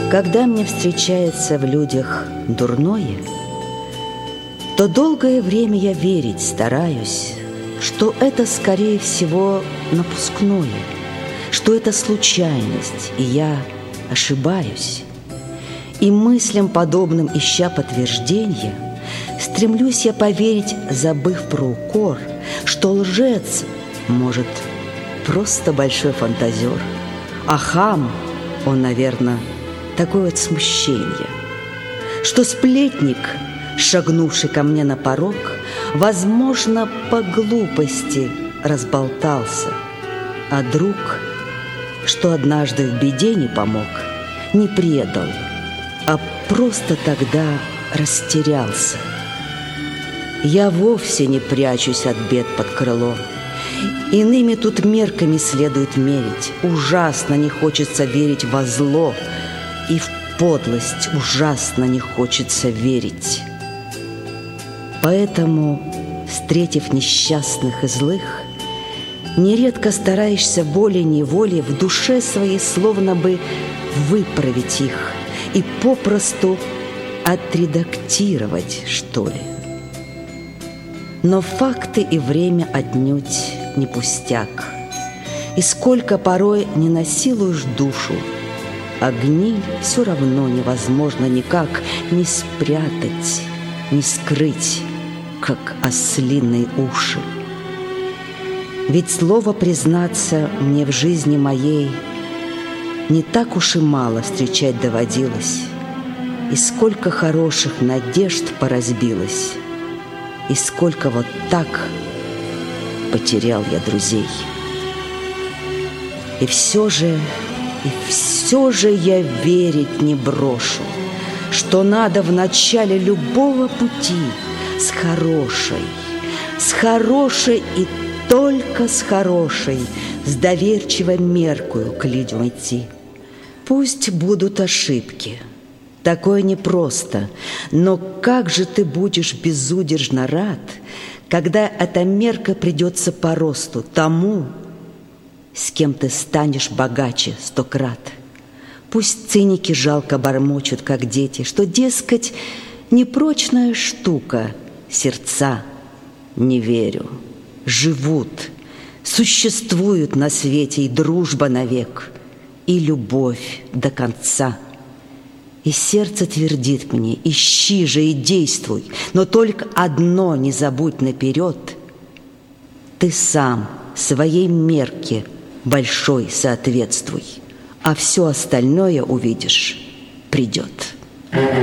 Когда мне встречается в людях дурное, то долгое время я верить стараюсь, что это, скорее всего, напускное, что это случайность, и я ошибаюсь. И мыслям подобным, ища подтверждения, стремлюсь я поверить, забыв про укор, что лжец, может, просто большой фантазер, а хам, он, наверное, такое вот смущение, что сплетник, шагнувший ко мне на порог, возможно, по глупости разболтался, а друг, что однажды в беде не помог, не предал, а просто тогда растерялся. Я вовсе не прячусь от бед под крыло. Иными тут мерками следует мерить. Ужасно не хочется верить во зло, и в подлость ужасно не хочется верить. Поэтому, встретив несчастных и злых, нередко стараешься волей-неволей в душе своей словно бы выправить их и попросту отредактировать, что ли. Но факты и время отнюдь не пустяк, и сколько порой не насилуешь душу, а гниль все равно невозможно никак не спрятать, не скрыть, как ослиные уши. Ведь слово признаться мне в жизни моей не так уж и мало встречать доводилось, и сколько хороших надежд поразбилось, и сколько вот так потерял я друзей. И все же я верить не брошу, что надо в начале любого пути с хорошей и только с хорошей, с доверчивой меркою к людям идти. Пусть будут ошибки, такое непросто, но как же ты будешь безудержно рад, когда эта мерка придется по росту тому, с кем ты станешь богаче 100 крат. Пусть циники жалко бормочут, как дети, что, дескать, непрочная штука сердца. Не верю. Живут, существуют на свете и дружба навек, и любовь до конца. И сердце твердит мне: ищи же и действуй, но только одно не забудь наперед: ты сам своей мерке большой соответствуй, а все остальное, увидишь, придет.